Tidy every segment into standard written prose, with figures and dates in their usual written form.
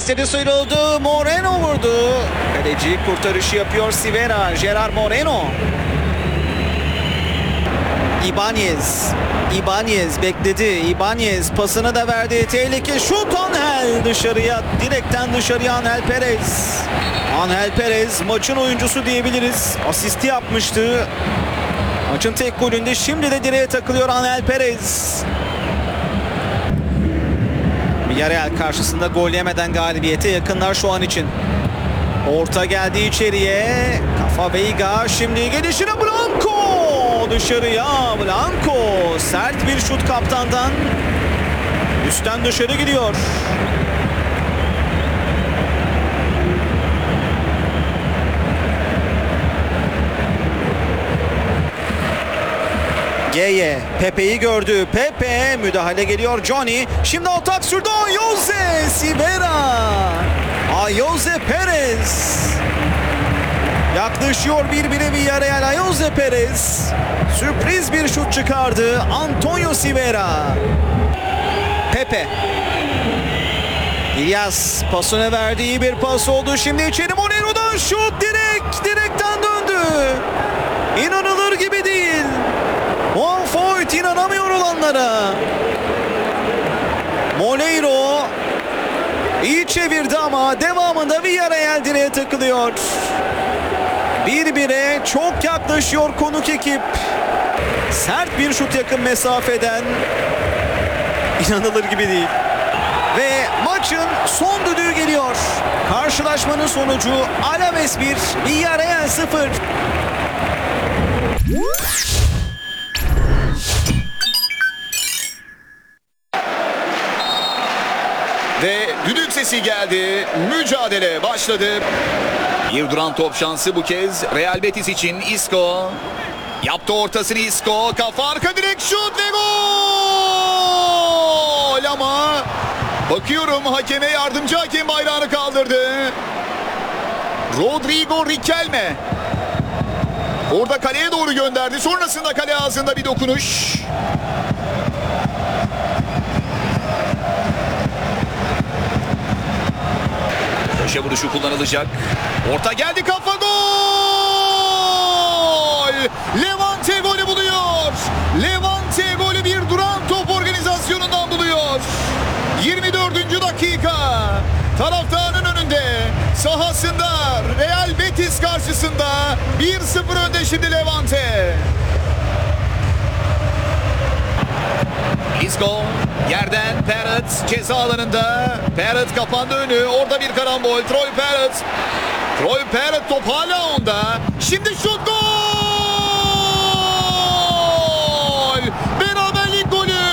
istedi, sıyrıldı. Moreno vurdu. Kaleci kurtarışı yapıyor Sivera. Gerard Moreno. Ibanez bekledi. Ibanez pasını da verdi. Tehlike şut, Angel dışarıya, direkten dışarıya Angel Perez. Angel Perez maçın oyuncusu diyebiliriz. Asisti yapmıştı. Maçın tek golünde, şimdi de direğe takılıyor Angel Perez. Villarreal karşısında gol yemeden galibiyete yakınlar şu an için. Orta geldi içeriye. Kafa Veiga, şimdi gelişine Blanco. Dışarıya Blanco. Sert bir şut kaptandan. Üstten dışarı gidiyor. Geye Pepe'yi gördü. Pepe, müdahale geliyor Johnny. Şimdi atak sürdü. Jose Sivera. Jose Perez. Yaklaşıyor birbirine Villarreal. Jose Perez sürpriz bir şut çıkardı. Antonio Sivera. Pepe. İlyas pasını verdi. İyi bir pas oldu. Şimdi içeri Monero'dan şut. Direkten döndü. İnanılır gibi değil. Juan Foyt inanamıyor olanlara. Moleiro iyi çevirdi ama devamında Villarreal direğe takılıyor. 1-1'e çok yaklaşıyor konuk ekip. Sert bir şut yakın mesafeden. İnanılır gibi değil. Ve maçın son düdüğü geliyor. Karşılaşmanın sonucu Alaves 1, Villarreal 0. Ve düdük sesi geldi. Mücadele başladı. Bir duran top şansı bu kez Real Betis için. Isco yaptı ortasını. Isco kafa arka direk şut ve gol! Ama bakıyorum hakeme, yardımcı hakem bayrağını kaldırdı. Rodrigo Riquelme orada kaleye doğru gönderdi. Sonrasında kale ağzında bir dokunuş. Köşe vuruşu kullanılacak. Orta geldi, kafa, gol! Levante golü buluyor. Levante golü bir duran top organizasyonundan buluyor. 24. dakika. Taraftarın önünde, sahasında, Real Betis karşısında 1-0 önde şimdi Levante. Isco yerden, Parrott ceza alanında. Parrott kapandı önü. Orada bir karambol. Troy Parrott top hala onda. Şimdi şut, gol! Beraberlik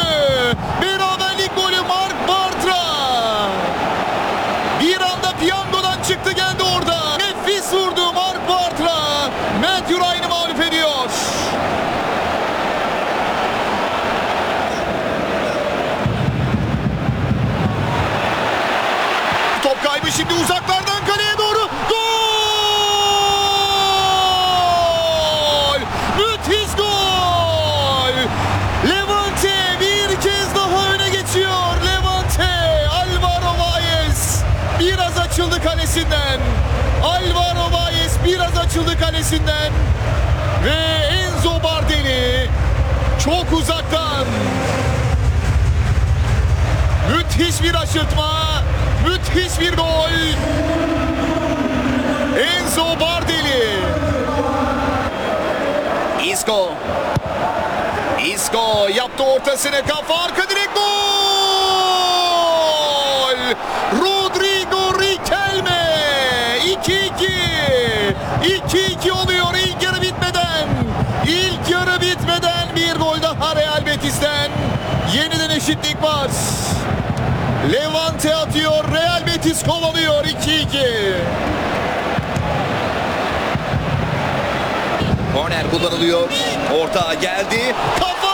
golü Marc Bartra. Bir anda piyangodan çıktı geldi orada. Nefis vurdu Marc Bartra. Matthew Ryan'ı mağlup ediyor. Top kaybı şimdi uzaklardan kaleye doğru. Gol! Müthiş gol! Levante bir kez daha öne geçiyor. Levante, Alvaro Valles biraz açıldı kalesinden. Ve Enzo Bardelli çok uzaktan. Müthiş bir aşırtma. Müthiş bir gol. Enzo Bardelli. Isco yaptı ortasını, kafa arka direk, gol! Rodrigo Riquelme 2-2 oluyor ilk yarı bitmeden bir gol daha Real Betis'ten. Yeniden eşitlik var. Levante atıyor, Real Betis kovalıyor. 2-2. Korner kullanılıyor. Orta geldi. Kafa!